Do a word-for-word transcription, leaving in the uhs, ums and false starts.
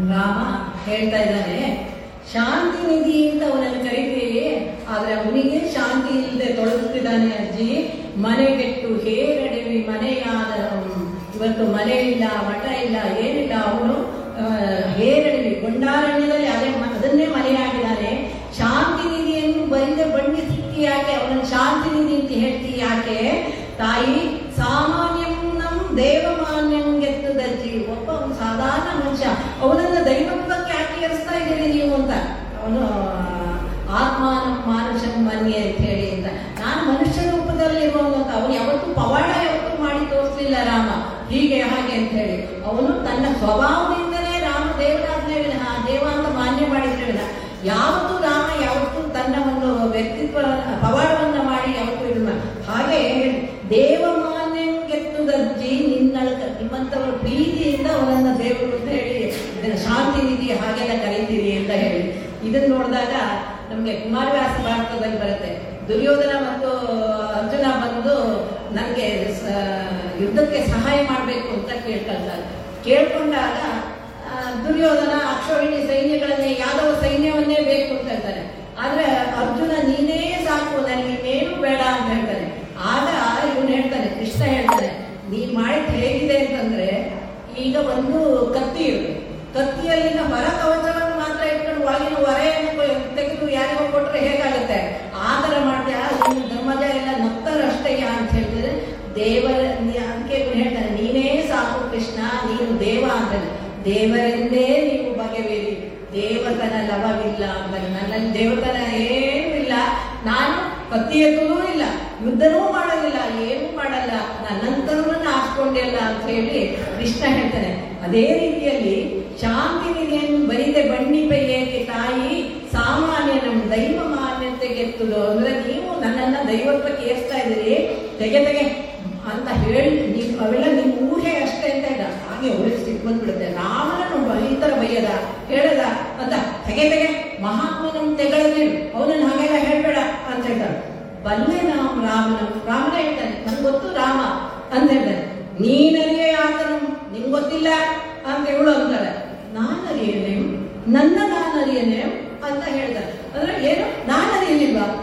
ರಾಮ ಹೇಳ್ತಾ ಇದ್ದಾನೆ, ಶಾಂತಿ ನಿಧಿ ಅಂತ ಅವನನ್ನು ಕರಿತೀವಿ, ಆದ್ರೆ ಅವನಿಗೆ ಶಾಂತಿ ಇಲ್ಲದೆ ತೊಳಗುತ್ತಿದ್ದಾನೆ ಅಜ್ಜಿ. ಮನೆಗೆಟ್ಟು ಹೇರಡಿವಿ ಮನೆಯಾದ, ಇವತ್ತು ಮನೆ ಇಲ್ಲ, ಮಠ ಇಲ್ಲ, ಏನಿಲ್ಲ. ಅವನು ಹೇರಡಿವಿ ಗೊಂಡಾರಣ್ಯದಲ್ಲಿ ಅದೇ ಅದನ್ನೇ ಮನೆಯಾಗಿದ್ದಾನೆ. ಶಾಂತಿ ನಿಧಿಯನ್ನು ಬರಿದ ಬಣ್ಣಿಸಿ ಯಾಕೆ ಅವನನ್ನು ಶಾಂತಿ ನಿಧಿ ಅಂತ ಹೇಳ್ತಿ ಯಾಕೆ ತಾಯಿ? ಸಾಮಾನ್ಯಂ ನಮ್ ದೇವಮಾನ್ಯಂ ಗೆತ್ತದಜ್ಜಿ. ಒಬ್ಬ ಅವನು ಸಾಧಾರಣ ಮನುಷ್ಯ, ಅವನನ್ನ ದೈವತ್ವಕ್ಕೆ ಯಾಕೆ ಏರಿಸ್ತಾ ಇದ್ದೀರಿ ನೀವು ಅಂತ. ಅವನು ಆತ್ಮಾನಂ ಮಾನುಷಂ ಮನ್ಯೆ ಅಂತ ಹೇಳಿ ಅಂತ, ನಾನು ಮನುಷ್ಯ ರೂಪದಲ್ಲಿರುವವನು ಅಂತ. ಅವನು ಯಾವತ್ತೂ ಪವಾಡ ಯಾವತ್ತೂ ಮಾಡಿ ತೋರಿಸ್ಲಿಲ್ಲ ರಾಮ, ಹೀಗೆ ಹಾಗೆ ಅಂತ ಹೇಳಿ. ಅವನು ತನ್ನ ಸ್ವಭಾವದಿಂದಲೇ ರಾಮ ದೇವರಾಜ್ಞೆ ವಿನಃ ದೇವ ಅಂತ ಮಾನ್ಯ ಮಾಡಿದ್ರೆ ವಿನಃ ಯಾವತ್ತೂ ರಾಮ ಯಾವತ್ತೂ ತನ್ನ ಒಂದು ವ್ಯಕ್ತಿತ್ವ ಪವಾಡವನ್ನ ಮಾಡಿ ಯಾವತ್ತೂ ಇದು ಮಾಡಿ. ಹಾಗೆ ದೇವಮಾನ್ಯ ಗೆತ್ತುದಜ್ಜಿ ನಿನ್ನಳಕ, ನಿಮ್ಮಂತವರ ಪ್ರೀತಿಯಿಂದ ಅವನನ್ನ ದೇವರು ಅಂತ ಹೇಳಿ ಇದನ್ನ ಶಾಂತಿ ನಿಧಿ ಹಾಗೆಲ್ಲ ಕರೀತೀರಿ ಅಂತ ಹೇಳಿ. ಇದನ್ನ ನೋಡಿದಾಗ ನಮ್ಗೆ ಕುಮಾರವ್ಯಾಸ ಭಾರತದಲ್ಲಿ ಬರುತ್ತೆ, ದುರ್ಯೋಧನ ಮತ್ತು ಅರ್ಜುನ ಬಂದು ನನಗೆ ಯುದ್ಧಕ್ಕೆ ಸಹಾಯ ಮಾಡಬೇಕು ಅಂತ ಕೇಳ್ಕೊಳ್ತಾರೆ. ಕೇಳ್ಕೊಂಡಾಗ ದುರ್ಯೋಧನ ಅಕ್ಷೋಹಿಣಿ ಸೈನ್ಯಗಳನ್ನೇ, ಯಾದವ ಸೈನ್ಯವನ್ನೇ ಬೇಕು ಅಂತ ಹೇಳ್ತಾನೆ. ಆದ್ರೆ ಅರ್ಜುನ ನೀನೇ ಸಾಕು, ನನಗೆ ಇನ್ನೇನು ಬೇಡ ಅಂತ ಹೇಳ್ತಾನೆ. ಆಗ ಇವನು ಹೇಳ್ತಾನೆ, ಕೃಷ್ಣ ಹೇಳ್ತಾನೆ, ನೀನ್ ಮಾಡಿದ್ ಹೇಗಿದೆ ಅಂತಂದ್ರೆ, ಈಗ ಒಂದು ಕತ್ತಿ ಇರುತ್ತೆ, ಕತ್ತಿಯಲ್ಲಿನ ಹೊರ ಕವಚವನ್ನು ಮಾತ್ರ ಇಟ್ಕೊಂಡು ಒಳಗಿನ ಹೊರೆಯನ್ನು ತೆಗೆದು ಯಾರಿಗೋ ಕೊಟ್ರೆ ಹೇಗಾಗುತ್ತೆ, ಆ ತರ ಮಾಡ್ತೀಯ, ಧರ್ಮಜ ಎಲ್ಲ ನಕ್ತರಷ್ಟೇ ಅಂತ ಹೇಳಿದ್ರೆ ದೇವರ ಅದಕ್ಕೆ ಹೇಳ್ತಾನೆ, ನೀನೇ ಸಾಕು ಕೃಷ್ಣ, ನೀನು ದೇವ ಅಂತಾನೆ. ದೇವರೆಂದೇ ನೀವು ಬಗೆಬೇರಿ, ದೇವತನ ಲಭವಿಲ್ಲ ಅಂತಾನೆ. ನನ್ನಲ್ಲಿ ದೇವತನ ಏನೂ ಇಲ್ಲ, ನಾನು ಕತ್ತಿ ಎತ್ತುವುದೂ ಇಲ್ಲ, ಯುದ್ಧನೂ ಮಾಡೋದಿಲ್ಲ, ಏನೂ ಮಾಡಲ್ಲ, ನನ್ನಂತರನ್ನ ಹಾಸ್ಕೊಂಡಿಲ್ಲ ಅಂತ ಹೇಳಿ ಕೃಷ್ಣ ಹೇಳ್ತಾನೆ. ಅದೇ ರೀತಿಯಲ್ಲಿ ಶಾಂತಿ ನಿಧಿಯನ್ನು ಬರಿದೆ ಬಣ್ಣಿಪೆ ಏಕೆ ತಾಯಿ ಸಾಮಾನ್ಯ ನಮ್ಮ ದೈವ ಮಾನ್ಯತೆ ಗೆತ್ತುದು. ಅಂದ್ರೆ ನೀವು ನನ್ನನ್ನ ದೈವತ್ವಕ್ಕೆ ಏರ್ಸ್ತಾ ಇದ್ದೀರಿ, ತೆಗೆ ತೆಗೆ ಅಂತ ಹೇಳಿ ನೀವು ಅವೆಲ್ಲ ನಿಮ್ ಊಹೆ ಅಷ್ಟೇ ಅಂತ ಇಲ್ಲ. ಹಾಗೆ ಅವ್ರಿಗೆ ಸಿಟ್ಟು ಬಂದ್ಬಿಡುತ್ತೆ, ರಾಮನನ್ನು ಈ ತರ ಬೈಯದ ಹೇಳದ ಅಂತ, ತೆಗೆ ತೆಗೆ ಮಹಾತ್ಮನ ತೆಗಳದೇನು, ಅವನನ್ನು ಹಾಗೆಲ್ಲ ಹೇಳ್ಬೇಡ ಅಂತ ಹೇಳ್ತಾರೆ. ಬಲ್ಲೆ ನಾವು ರಾಮನ ರಾಮನ ಹೇಳ್ತಾನೆ, ನನ್ಗೆ ಗೊತ್ತು ರಾಮ ಅಂತ ಹೇಳ್ತಾನೆ. ನೀನರಿಯೇ ಆತನು ನಿಂಗೆ ಗೊತ್ತಿಲ್ಲ ಅಂತ ಇವಳು ಅಂತಾಳೆ. ನಾನರಿಯೇನೆ, ನನ್ನ ನಾನರಿಯೇನೆ ಅಂತ ಹೇಳ್ತಾರೆ. ಅಂದ್ರೆ ಏನು, ನಾನರಿಯಲಿಲ್ವಾ,